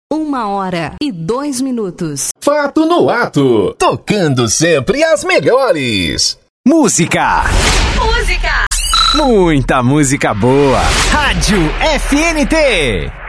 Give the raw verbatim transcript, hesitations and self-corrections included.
Uma hora e dois minutos. Fato no ato. Tocando sempre as melhores. Música. Música. Muita música boa. Rádio F N T.